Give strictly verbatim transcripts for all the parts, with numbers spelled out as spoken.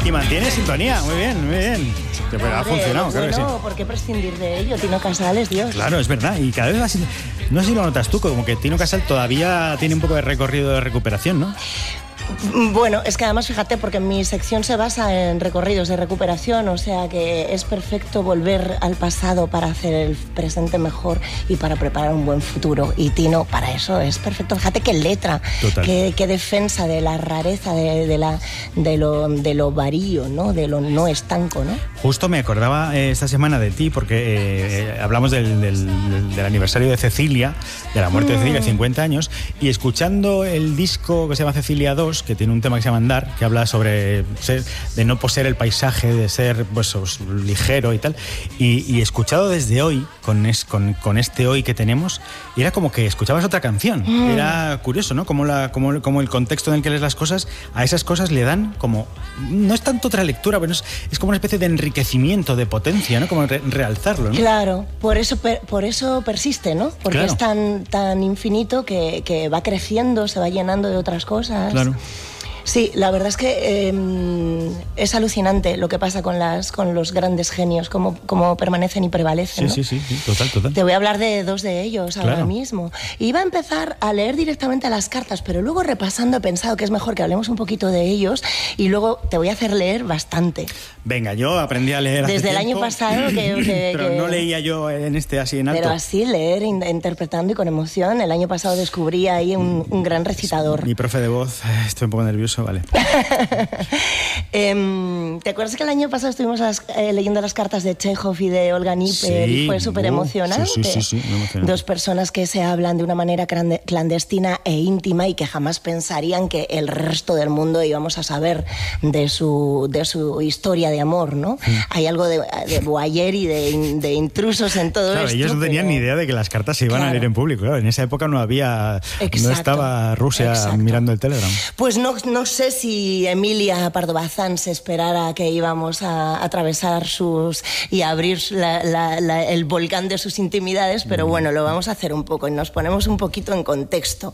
Y mantiene sintonía, muy bien, muy bien. Pero ha funcionado, claro que sí. Bueno, ¿por qué prescindir de ello? Tino Casal, Dios. Claro, es verdad. Y cada vez así, no sé si lo notas tú, como que Tino Casal todavía tiene un poco de recorrido de recuperación, ¿no? Bueno, es que además, fíjate, porque mi sección se basa en recorridos de recuperación, o sea que es perfecto volver al pasado para hacer el presente mejor y para preparar un buen futuro. Y Tino, para eso es perfecto. Fíjate qué letra, qué, qué defensa de la rareza, de, de, la, de, lo, de lo varío, ¿no? De lo no estanco, ¿no? Justo me acordaba eh, esta semana de ti porque eh, hablamos del, del, del aniversario de Cecilia, de la muerte mm. de Cecilia, cincuenta años, y escuchando el disco que se llama Cecilia dos, que tiene un tema que se llama Andar, que habla sobre ser, de no poseer el paisaje, de ser pues, ligero y tal, y, y escuchado desde hoy, con, es, con, con este hoy que tenemos, era como que escuchabas otra canción. Mm. Era curioso, ¿no? Como, la, como, como el contexto en el que lees las cosas, a esas cosas le dan como, no es tanto otra lectura, pero es, es como una especie de enriquecimiento, de potencia, ¿no? Como re, realzarlo, ¿no? Claro, por eso, per, por eso persiste, ¿no? Porque claro. es tan, tan infinito que, que va creciendo, se va llenando de otras cosas. Claro. Sí, la verdad es que eh, es alucinante lo que pasa con las con los grandes genios, cómo, cómo permanecen y prevalecen, ¿no? Sí, sí, sí, total, total. Te voy a hablar de dos de ellos claro. ahora mismo. Iba a empezar a leer directamente las cartas, pero luego repasando he pensado que es mejor que hablemos un poquito de ellos y luego te voy a hacer leer bastante. Venga, yo aprendí a leer hace Desde tiempo, el año pasado que... que pero que, no leía yo en este así en alto. Pero así, leer, in, interpretando y con emoción. El año pasado descubrí ahí un, un gran recitador. Mi profe de voz, estoy un poco nervioso, vale. eh, ¿Te acuerdas que el año pasado estuvimos las, eh, leyendo las cartas de Chekhov y de Olga Nipper sí, y fue súper emocionante? Sí, sí, sí, sí, me emocionó. Dos personas que se hablan de una manera clandestina e íntima y que jamás pensarían que el resto del mundo íbamos a saber de su, de su historia de amor, ¿no? Sí. Hay algo de, de voyeur y de, de intrusos en todo claro, esto. Ellos no tenían pero... ni idea de que las cartas se iban claro. a leer en público. Claro, en esa época no había, exacto, no estaba Rusia exacto. mirando el Telegram. Pues no, no sé si Emilia Pardo Bazán se esperara que íbamos a atravesar sus y a abrir la, la, la, el volcán de sus intimidades, pero mm. bueno, lo vamos a hacer un poco y nos ponemos un poquito en contexto.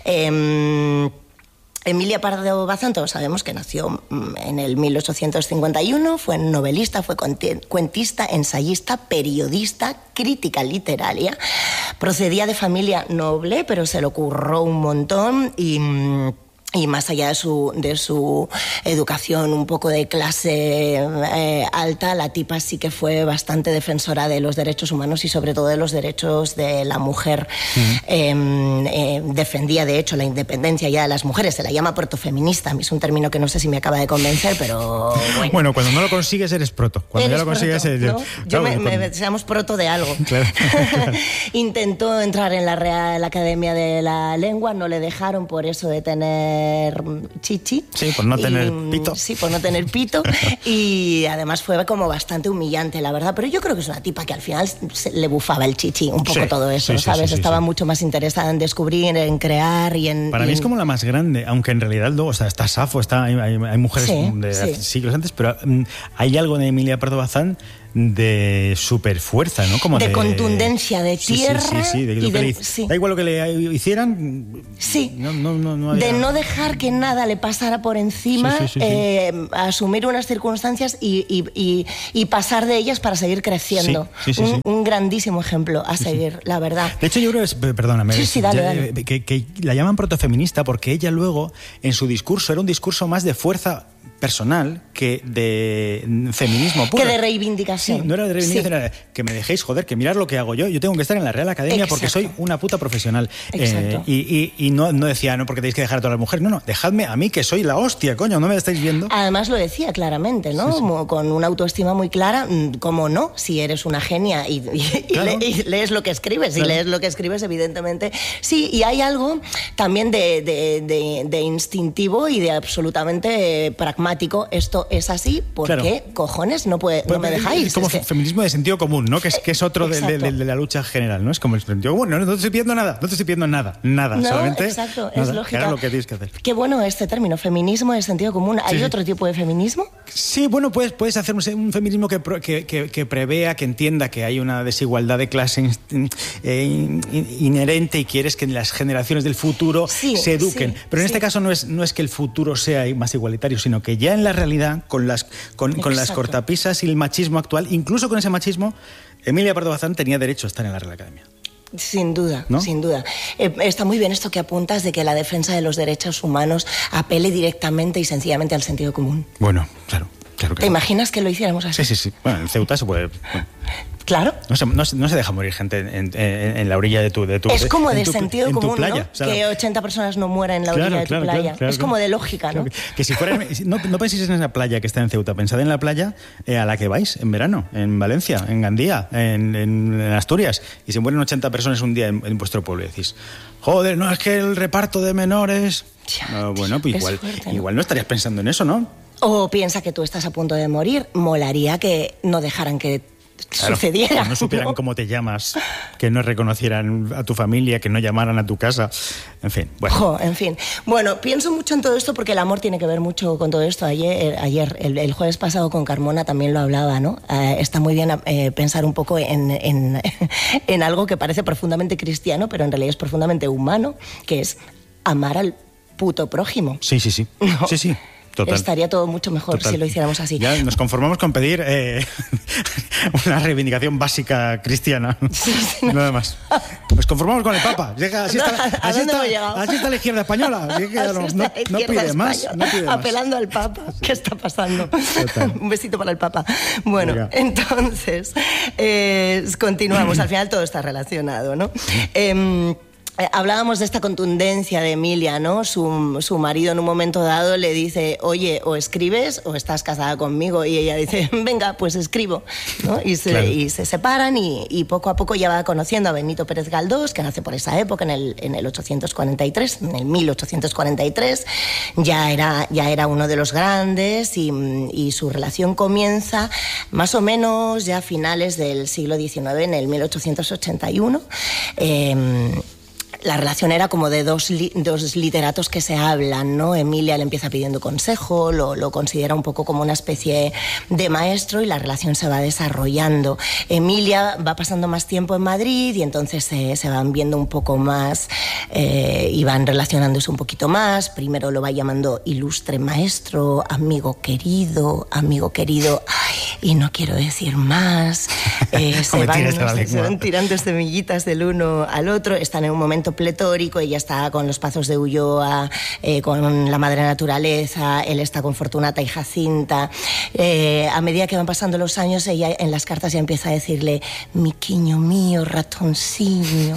Eh, Emilia Pardo Bazán, todos sabemos que nació en el mil ochocientos cincuenta y uno, fue novelista, fue cuentista, ensayista, periodista, crítica literaria. Procedía de familia noble, pero se le curró un montón y... Y más allá de su, de su educación un poco de clase eh, alta, la tipa sí que fue bastante defensora de los derechos humanos y sobre todo de los derechos de la mujer. Uh-huh. eh, eh, defendía, de hecho, la independencia ya de las mujeres. Se la llama protofeminista. A mí es un término que no sé si me acaba de convencer, pero bueno. Bueno, cuando no lo consigues eres proto. Cuando eres ya lo consigues... Proto, eres... ¿no? Yo claro, me, me, seamos proto de algo. Claro. Intentó entrar en la Real Academia de la Lengua, no le dejaron por eso de tener chichi. Sí, por no y, tener pito. Sí, por no tener pito. Y además fue como bastante humillante, la verdad. Pero yo creo que es una tipa que al final se le bufaba el chichi un poco sí, todo eso, sí, ¿sabes? Sí, sí, Estaba sí. mucho más interesada en descubrir, en crear y en... Para y mí en... es como la más grande, aunque en realidad luego, o sea, está Safo, está, hay, hay, hay mujeres sí, de sí. siglos antes, pero um, hay algo de Emilia Pardo Bazán de super fuerza, ¿no? Como de, de contundencia, de tierra. Sí, sí, sí, sí, de lo y que de, le, sí. Da igual lo que le hicieran. Sí. No, no, no, no había... De no dejar que nada le pasara por encima, sí, sí, sí, eh, sí. asumir unas circunstancias y, y, y, y pasar de ellas para seguir creciendo. Sí, sí, sí, un, sí. un grandísimo ejemplo a seguir, sí, sí. la verdad. De hecho, yo creo que es, perdóname, sí, sí, dale, ya, dale. Que, que la llaman protofeminista porque ella luego, en su discurso, era un discurso más de fuerza personal que de feminismo puro. Que de reivindicación. Sí, no era de reivindicación, sí. era que me dejéis, joder, que mirar lo que hago yo. Yo tengo que estar en la Real Academia Exacto. porque soy una puta profesional. Eh, y y, y no, no decía, no, porque tenéis que dejar a todas las mujeres. No, no, dejadme a mí que soy la hostia, coño, ¿no me estáis viendo? Además lo decía claramente, ¿no? Sí, sí. Con una autoestima muy clara. ¿Cómo no? Si eres una genia y, y, claro. y, le, y lees lo que escribes. Claro. Y lees lo que escribes, evidentemente. Sí, y hay algo también de, de, de, de instintivo y de absolutamente pragmático. Esto es así, ¿por claro. qué cojones no, puede, no me dejáis? Es como es que... feminismo de sentido común, ¿no? Que es, que es otro de, de, de, de la lucha general, ¿no? Es como el sentido común, no, no te estoy pidiendo nada, no te estoy pidiendo nada, nada, no, solamente exacto, nada, es lógica. que hagas lo que tienes que hacer. Qué bueno este término, feminismo de sentido común. ¿Hay sí, otro tipo de feminismo? Sí, bueno, puedes, puedes hacer un, un feminismo que, que, que, que prevea, que entienda que hay una desigualdad de clase eh, in, inherente y quieres que las generaciones del futuro sí, se eduquen. Sí, Pero en sí. este caso no es, no es que el futuro sea más igualitario, sino que ya en la realidad, con las, con, con las cortapisas y el machismo actual, incluso con ese machismo, Emilia Pardo Bazán tenía derecho a estar en la Real Academia. Sin duda, ¿no? sin duda. Eh, está muy bien esto que apuntas de que la defensa de los derechos humanos apele directamente y sencillamente al sentido común. Bueno, claro. Claro que ¿Te no. imaginas que lo hiciéramos así? Sí, sí, sí. Bueno, en Ceuta se puede... Bueno. Claro. No se, no, no se deja morir gente en, en, en la orilla de tu... De tu es como de tu, sentido en común, playa, ¿no? o sea, que ochenta personas no mueran en la claro, orilla de claro, tu playa. Claro, claro, es como de lógica, ¿no? Claro, que, que si fuera, no, no penséis en esa playa que está en Ceuta, pensad en la playa eh, a la que vais en verano, en Valencia, en Gandía, en, en, en Asturias, y se mueren ochenta personas un día en, en vuestro pueblo y decís, joder, no, es que el reparto de menores... Ya, no, bueno, pues igual, fuerte, ¿no? igual no estarías pensando en eso, ¿no? O piensa que tú estás a punto de morir. Molaría que no dejaran que claro, sucediera. Que no supieran ¿no? cómo te llamas, que no reconocieran a tu familia, que no llamaran a tu casa. En fin, bueno. Jo, en fin. Bueno, pienso mucho en todo esto porque el amor tiene que ver mucho con todo esto. Ayer, ayer el, el jueves pasado con Carmona también lo hablaba, ¿no? Eh, está muy bien eh, pensar un poco en, en, en algo que parece profundamente cristiano, pero en realidad es profundamente humano, que es amar al puto prójimo. Sí, sí, sí. ¿No? Sí, sí. Total. Estaría todo mucho mejor Total. si lo hiciéramos así. Ya nos conformamos con pedir eh, una reivindicación básica cristiana. Sí, sí, no. Nada más. Nos conformamos con el Papa. Llega, así, está, ¿A así, dónde está, así está la izquierda española. Así que no, no, no pide más, no pide más. Apelando al Papa. ¿Qué está pasando? Total. Un besito para el Papa. Bueno, Venga. entonces, eh, continuamos. Al final todo está relacionado, ¿no? eh, Hablábamos de esta contundencia de Emilia, ¿no? Su, su marido en un momento dado le dice, oye, o escribes o estás casada conmigo. Y ella dice, venga, pues escribo, ¿no? Y se, claro. y se separan y, y poco a poco ya va conociendo a Benito Pérez Galdós, que nace por esa época, en el, en el ochocientos cuarenta y tres, en el mil ochocientos cuarenta y tres. Ya era, ya era uno de los grandes y, y su relación comienza más o menos ya a finales del siglo diecinueve, en el mil ochocientos ochenta y uno. Eh, La relación era como de dos, li, dos literatos que se hablan, ¿no? Emilia le empieza pidiendo consejo, lo, lo considera un poco como una especie de maestro y la relación se va desarrollando. Emilia va pasando más tiempo en Madrid y entonces se, se van viendo un poco más eh, y van relacionándose un poquito más. Primero lo va llamando ilustre maestro, amigo querido, amigo querido, ay, y no quiero decir más. Eh, se, van, no sé, se van tirando semillitas del uno al otro, están en un momento pletórico, ella está con los Pazos de Ulloa, eh, con la madre naturaleza, él está con Fortunata y Jacinta. Eh, a medida que van pasando los años, ella en las cartas ya empieza a decirle, miquiño mío, ratoncillo,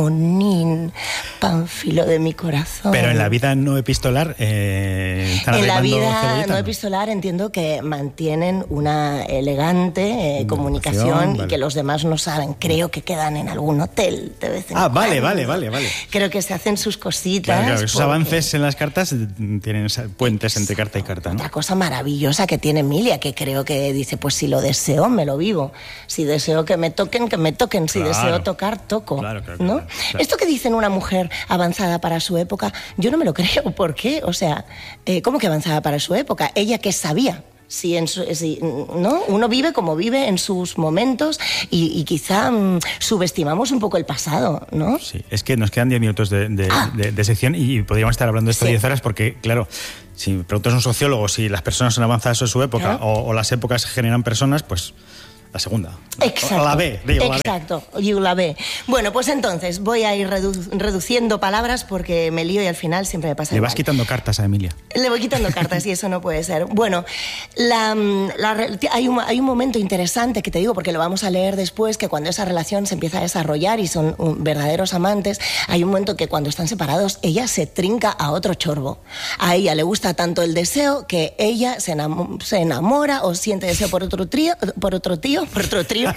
monín, pánfilo de mi corazón. Pero en la vida no epistolar, eh, están en la vida cebolleta, no epistolar entiendo que mantienen una elegante eh, comunicación vale. y que los demás no saben. Creo que quedan en algún hotel de vez en Ah, cuando. vale, vale, vale, vale. Creo que se hacen sus cositas. Claro, claro, esos porque... avances en las cartas tienen puentes entre carta y carta, ¿no? Otra cosa maravillosa que tiene Emilia, que creo que dice, pues si lo deseo, me lo vivo. Si deseo que me toquen, que me toquen. Si claro. deseo tocar, toco. Claro, claro, ¿no? Claro, claro. Esto que dicen una mujer avanzada para su época, yo no me lo creo. ¿Por qué? O sea, eh, ¿cómo que avanzada para su época? ¿Ella qué sabía? Si en su, si, ¿no? Uno vive como vive en sus momentos y, y quizá mmm, subestimamos un poco el pasado, ¿no? Sí, es que nos quedan diez minutos de, de, ah. de, de sección y podríamos estar hablando de esto diez sí. horas porque, claro, si preguntas a un sociólogo si las personas son avanzadas en su época claro. o, o las épocas generan personas, pues... La segunda. Exacto. O la B, digo, Exacto, la B. y la B. Bueno, pues entonces voy a ir redu reduciendo palabras porque me lío y al final siempre me pasa Le igual. vas quitando cartas a Emilia. Le voy quitando cartas y eso no puede ser. Bueno, la, la, hay, un, hay un momento interesante que te digo porque lo vamos a leer después, que cuando esa relación se empieza a desarrollar y son un, verdaderos amantes, hay un momento que cuando están separados ella se trinca a otro chorbo. A ella le gusta tanto el deseo que ella se, enam se enamora o siente deseo por otro, trío, por otro tío por otro trío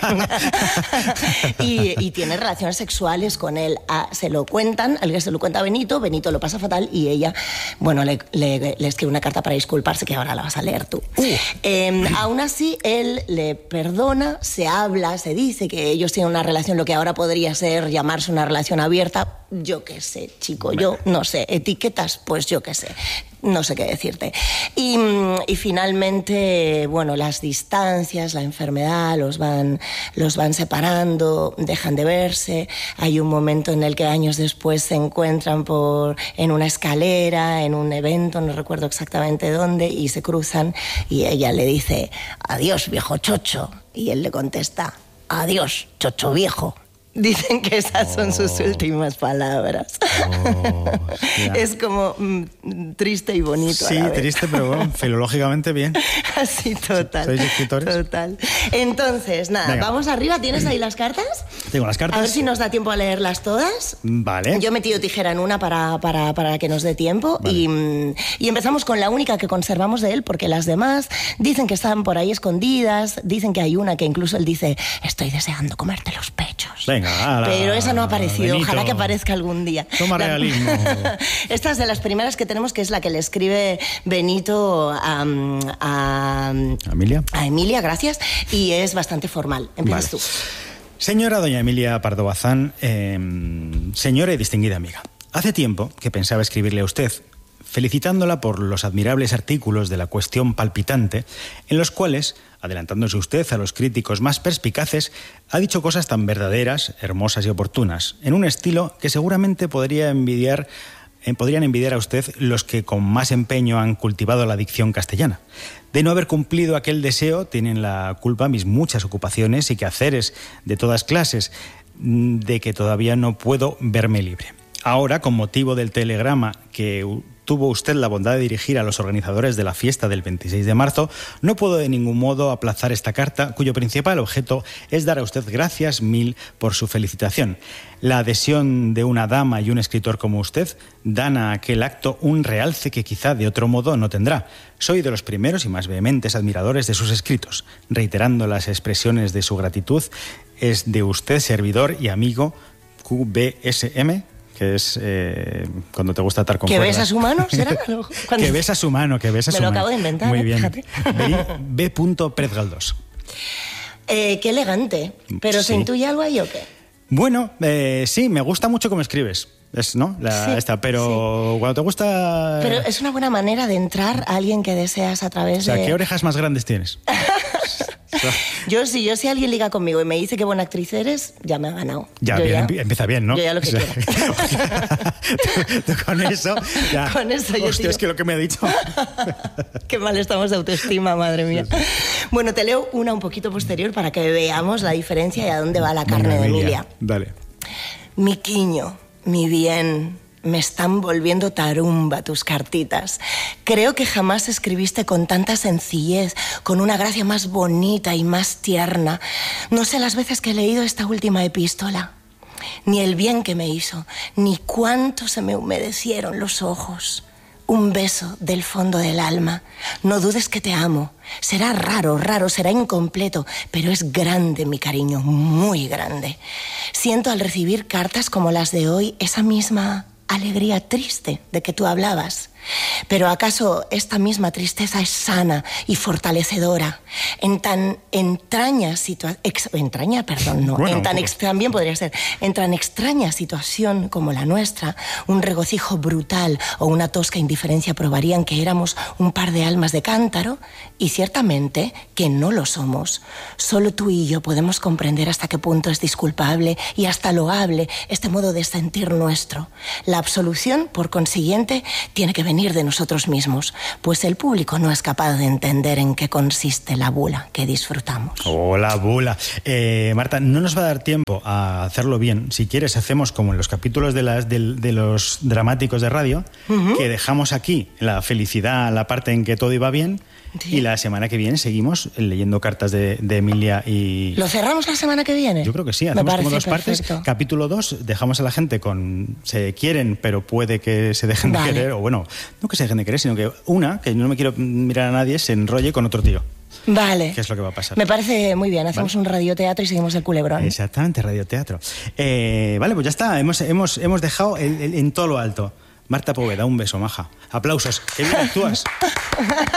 y, y tiene relaciones sexuales con él. Ah, se lo cuentan, alguien se lo cuenta a Benito, Benito lo pasa fatal y ella, bueno, le, le, le escribe una carta para disculparse que ahora la vas a leer tú. Uh. Eh, aún así, él le perdona, se habla, se dice que ellos tienen una relación, lo que ahora podría ser llamarse una relación abierta, yo qué sé, chico, yo no sé, etiquetas, pues yo qué sé, no sé qué decirte. Y, y finalmente, bueno, las distancias, la enfermedad, los van, los van separando, dejan de verse. Hay un momento en el que años después se encuentran por, en una escalera, en un evento, no recuerdo exactamente dónde, y se cruzan y ella le dice, adiós, viejo chocho. Y él le contesta, adiós, chocho viejo. Dicen que esas son oh. sus últimas palabras. Oh, es como mm, triste y bonito. Sí, a la vez. Triste, pero bueno, filológicamente bien. Así, total. ¿Sois escritores? Total. Entonces, nada, Venga. vamos arriba. ¿Tienes ahí las cartas? Tengo las cartas. A ver si nos da tiempo a leerlas todas. Vale. Yo he metido tijera en una para, para, para que nos dé tiempo. Vale. Y, y empezamos con la única que conservamos de él, porque las demás dicen que están por ahí escondidas. Dicen que hay una que incluso él dice, estoy deseando comerte los pechos. Venga. Ala, pero esa no ha aparecido, Benito. Ojalá que aparezca algún día. Toma la... realismo. Esta es de las primeras que tenemos, que es la que le escribe Benito a, a, Emilia. a Emilia, gracias, y es bastante formal. Empiezas vale. tú. Señora doña Emilia Pardo Bazán, eh, señora y distinguida amiga, hace tiempo que pensaba escribirle a usted, felicitándola por los admirables artículos de La Cuestión Palpitante, en los cuales, adelantándose usted a los críticos más perspicaces, ha dicho cosas tan verdaderas, hermosas y oportunas, en un estilo que seguramente podría envidiar, eh, podrían envidiar a usted los que con más empeño han cultivado la dicción castellana. De no haber cumplido aquel deseo, tienen la culpa mis muchas ocupaciones y quehaceres de todas clases, de que todavía no puedo verme libre. Ahora, con motivo del telegrama que tuvo usted la bondad de dirigir a los organizadores de la fiesta del veintiséis de marzo, no puedo de ningún modo aplazar esta carta, cuyo principal objeto es dar a usted gracias mil por su felicitación. La adhesión de una dama y un escritor como usted dan a aquel acto un realce que quizá de otro modo no tendrá. Soy de los primeros y más vehementes admiradores de sus escritos. Reiterando las expresiones de su gratitud, es de usted servidor y amigo Q B S M, que es eh, cuando te gusta atar con ¿Que cuerdas. besa su mano, será? Que besa su mano, que besa su mano. Me lo acabo de inventar, Muy ¿eh? bien. Fíjate. B. Pérez Galdós. Eh, qué elegante. ¿Pero sí. se intuye algo ahí o qué? Bueno, eh, sí, me gusta mucho cómo escribes. Es, ¿no? La, sí, esta, pero sí. cuando te gusta... Pero es una buena manera de entrar a alguien que deseas a través o sea, de... ¿qué orejas más grandes tienes? Yo sí, yo si alguien liga conmigo y me dice qué buena actriz eres, ya me ha ganado. Ya, yo bien, ya, empieza bien, ¿no? Yo ya lo que o sea, quiero. tú, tú con eso, ya. Con eso yo Hostia, tiro. Es que lo que me ha dicho. Qué mal estamos de autoestima, madre mía. Sí, sí. Bueno, te leo una un poquito posterior para que veamos la diferencia y a dónde va la carne Venga, de Emilia. Emilia. Dale. Mi quiño, mi bien... Me están volviendo tarumba tus cartitas. Creo que jamás escribiste con tanta sencillez, con una gracia más bonita y más tierna. No sé las veces que he leído esta última epístola, ni el bien que me hizo, ni cuánto se me humedecieron los ojos. Un beso del fondo del alma. No dudes que te amo. Será raro, raro, será incompleto, pero es grande mi cariño, muy grande. Siento al recibir cartas como las de hoy esa misma... alegría triste de que tú hablabas. Pero ¿acaso esta misma tristeza es sana y fortalecedora? En tan entraña situación... Entraña, perdón, no. Bueno, en tan ex, también podría ser. En tan extraña situación como la nuestra, un regocijo brutal o una tosca indiferencia probarían que éramos un par de almas de cántaro, y ciertamente que no lo somos. Solo tú y yo podemos comprender hasta qué punto es disculpable y hasta loable este modo de sentir nuestro. La absolución, por consiguiente, tiene que venir de nosotros mismos, pues el público no es capaz de entender en qué consiste la bula que disfrutamos. Oh, la bula. Eh, Marta, no nos va a dar tiempo a hacerlo bien. Si quieres, hacemos como en los capítulos de, las, de, de los dramáticos de radio, uh-huh. que dejamos aquí la felicidad, la parte en que todo iba bien, sí. y la semana que viene seguimos leyendo cartas de, de Emilia y... ¿Lo cerramos la semana que viene? Yo creo que sí. Hacemos Me parece como dos perfecto. partes. Capítulo dos, dejamos a la gente con... Se quieren, pero puede que se dejen vale. de querer, o bueno, no que se dejen de querer, sino que una, que no me quiero mirar a nadie, se enrolle con otro tío. Vale. ¿Qué es lo que va a pasar? Me parece muy bien. Hacemos ¿Vale? un radioteatro y seguimos el culebrón. Exactamente, radioteatro. Eh, vale, pues ya está. Hemos, hemos, hemos dejado el, el, en todo lo alto. Marta Poveda, un beso, maja. Aplausos. ¡Qué bien actúas!